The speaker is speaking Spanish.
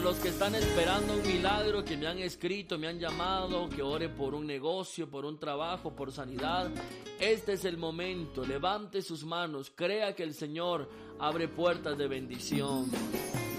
los que están esperando un milagro, que me han escrito, me han llamado, que ore por un negocio, por un trabajo, por sanidad, este es el momento. Levante sus manos, crea que el Señor abre puertas de bendición.